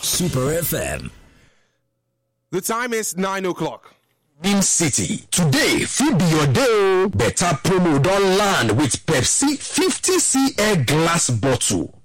Super FM. The time is 9 o'clock. Beam City. Today, fit be your day. Better promo don land with Pepsi 50cl glass bottle.